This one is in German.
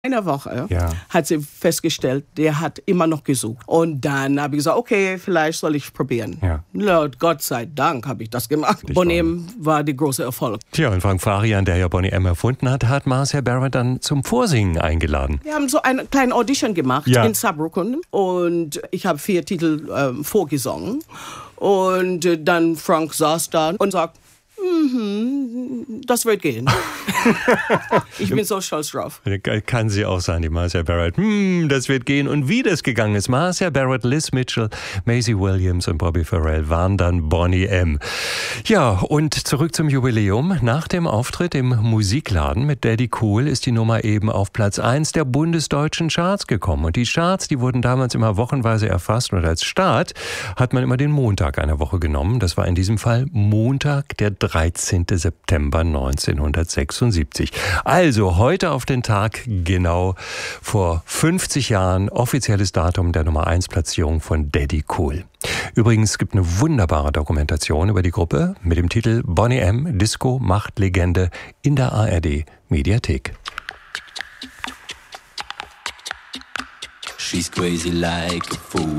Eine Woche hat sie festgestellt, der hat immer noch gesucht. Und dann habe ich gesagt, okay, vielleicht soll ich probieren. Ja. Gott sei Dank habe ich das gemacht. Boney M. war der große Erfolg. Tja, und Frank Farian, der ja Boney M. erfunden hat, hat Marcia Barrett dann zum Vorsingen eingeladen. Wir haben so eine kleine Audition gemacht in Saarbrücken und ich habe 4 Titel vorgesungen. Und dann Frank saß da und sagt, das wird gehen. Ich bin so stolz drauf. Kann sie auch sein, die Marcia Barrett. Das wird gehen. Und wie das gegangen ist, Marcia Barrett, Liz Mitchell, Maisie Williams und Bobby Farrell waren dann Boney M. Ja, und zurück zum Jubiläum. Nach dem Auftritt im Musikladen mit Daddy Cool ist die Nummer eben auf Platz 1 der bundesdeutschen Charts gekommen. Und die Charts, die wurden damals immer wochenweise erfasst. Und als Start hat man immer den Montag einer Woche genommen. Das war in diesem Fall Montag, der 13. September 1976. Also heute auf den Tag genau vor 50 Jahren offizielles Datum der Nummer 1 Platzierung von Daddy Cool. Übrigens gibt eine wunderbare Dokumentation über die Gruppe mit dem Titel Boney M. Disco macht Legende in der ARD Mediathek. She's crazy like a fool.